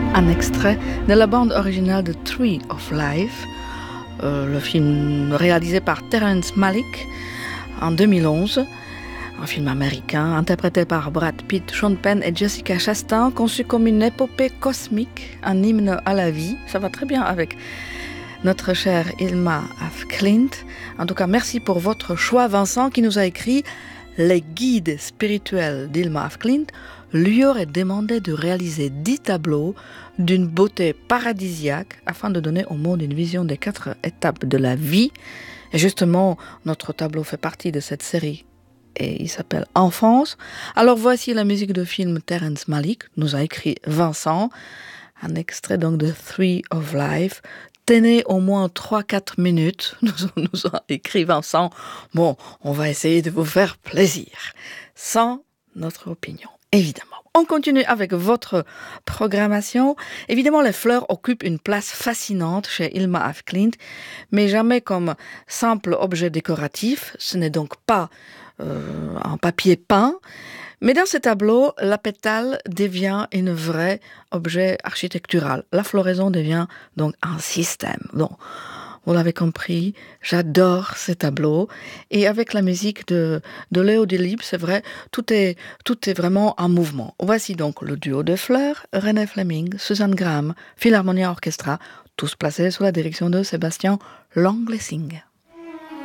Un extrait de la bande originale de Tree of Life, le film réalisé par Terrence Malick en 2011, un film américain interprété par Brad Pitt, Sean Penn et Jessica Chastain, conçu comme une épopée cosmique, un hymne à la vie. Ça va très bien avec notre chère Hilma af Klint. En tout cas, merci pour votre choix, Vincent, qui nous a écrit « Les guides spirituels d'Hilma af Klint lui auraient demandé de réaliser 10 tableaux d'une beauté paradisiaque afin de donner au monde une vision des 4 étapes de la vie. » Et justement, notre tableau fait partie de cette série et il s'appelle « Enfance ». Alors voici la musique de film Terrence Malick, nous a écrit Vincent, un extrait donc de Tree of Life. Tenez au moins 3-4 minutes, nous a écrit Vincent. Bon, on va essayer de vous faire plaisir, sans notre opinion, évidemment. On continue avec votre programmation. Évidemment, les fleurs occupent une place fascinante chez Hilma af Klint, mais jamais comme simple objet décoratif. Ce n'est donc pas en papier peint. Mais dans ce tableau, la pétale devient un vrai objet architectural. La floraison devient donc un système. Donc, vous l'avez compris, j'adore ces tableaux. Et avec la musique de Léo Delibes, c'est vrai, tout est vraiment en mouvement. Voici donc le duo de fleurs, René Fleming, Suzanne Graham, Philharmonia Orchestra, tous placés sous la direction de Sébastien Langlessing.